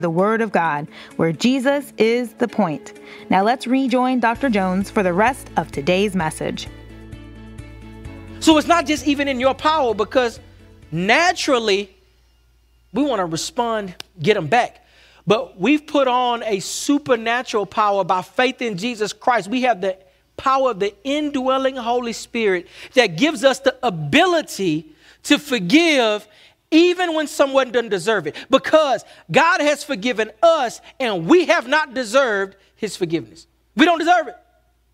the Word of God, where Jesus is the point. Now let's rejoin Dr. Jones for the rest of today's message. So it's not just even in your power, because naturally we want to respond, get them back. But we've put on a supernatural power by faith in Jesus Christ. We have the power of the indwelling Holy Spirit that gives us the ability to forgive even when someone doesn't deserve it, because God has forgiven us and we have not deserved his forgiveness. We don't deserve it.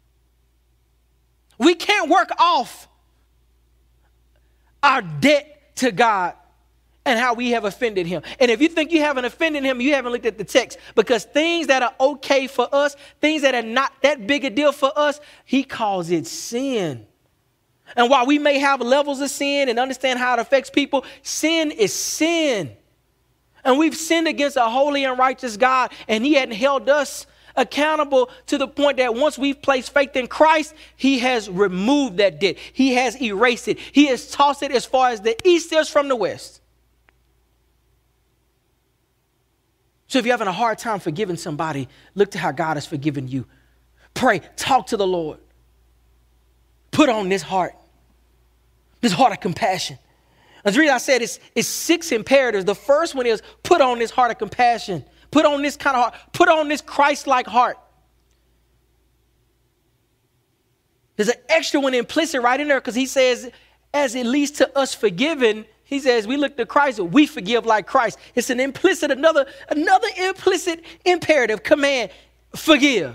We can't work off our debt to God and how we have offended him. And if you think you haven't offended him, you haven't looked at the text, because things that are okay for us, things that are not that big a deal for us, he calls it sin. And while we may have levels of sin and understand how it affects people, sin is sin. And we've sinned against a holy and righteous God, and he hadn't held us accountable to the point that once we've placed faith in Christ, he has removed that debt. He has erased it. He has tossed it as far as the east is from the west. So if you're having a hard time forgiving somebody, look to how God has forgiven you. Pray, talk to the Lord. Put on this heart of compassion. And the reason I said it's 6 imperatives. The first one is put on this heart of compassion. Put on this kind of heart. Put on this Christ-like heart. There's an extra one implicit right in there, because he says, as it leads to us forgiving, he says, we look to Christ and we forgive like Christ. It's an implicit, another implicit imperative, command, forgive.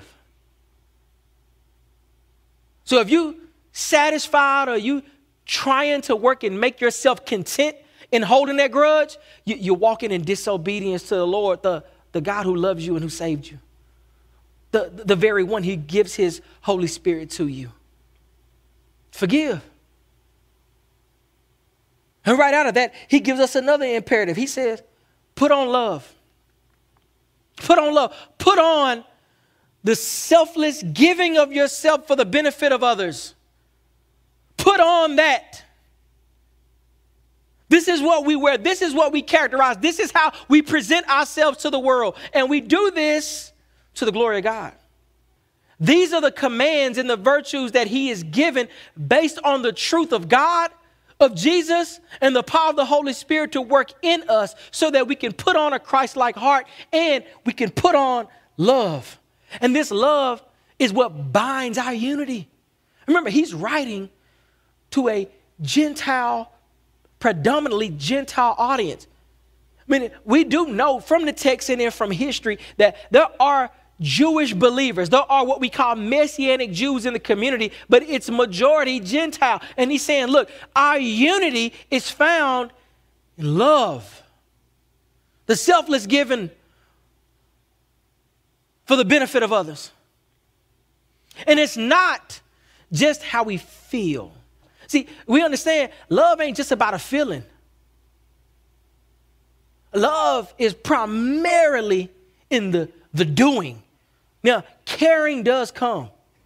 So if you satisfied or you trying to work and make yourself content in holding that grudge, you're walking in disobedience to the Lord, the God who loves you and who saved you, the very one who gives his Holy Spirit to you. Forgive. And right out of that, he gives us another imperative. He says, put on love. Put on love. Put on the selfless giving of yourself for the benefit of others. Put on that. This is what we wear. This is what we characterize. This is how we present ourselves to the world. And we do this to the glory of God. These are the commands and the virtues that he is given based on the truth of God, of Jesus, and the power of the Holy Spirit to work in us so that we can put on a Christ-like heart and we can put on love. And this love is what binds our unity. Remember, he's writing to a predominantly Gentile audience. I mean, we do know from the text and then from history that there are Jewish believers. There are what we call Messianic Jews in the community, but it's majority Gentile. And he's saying, look, our unity is found in love. The selfless giving for the benefit of others. And it's not just how we feel. See, we understand love ain't just about a feeling. Love is primarily in the doing. Now, caring does come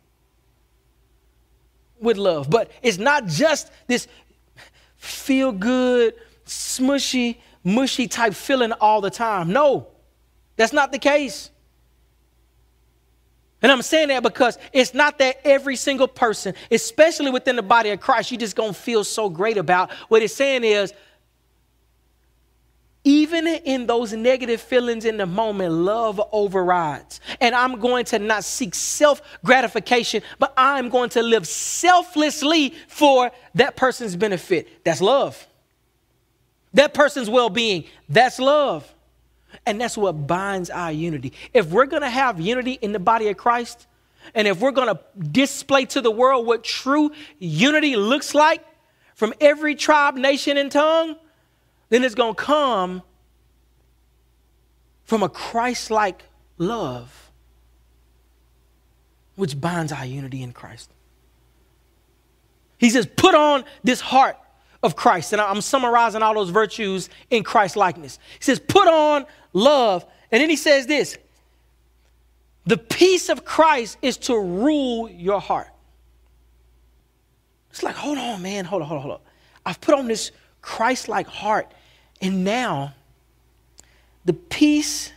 with love, but it's not just this feel good, smushy, mushy type feeling all the time. No, that's not the case. And I'm saying that because it's not that every single person, especially within the body of Christ, you just going to feel so great about. What it's saying is, even in those negative feelings in the moment, love overrides. And I'm going to not seek self-gratification, but I'm going to live selflessly for that person's benefit. That's love. That person's well-being, that's love. And that's what binds our unity. If we're going to have unity in the body of Christ, and if we're going to display to the world what true unity looks like from every tribe, nation, and tongue, then it's going to come from a Christ-like love, which binds our unity in Christ. He says, put on this heart of Christ. And I'm summarizing all those virtues in Christ likeness. He says, put on love. And then he says this, the peace of Christ is to rule your heart. It's like, hold on, man. Hold on. I've put on this Christ-like heart. And now the peace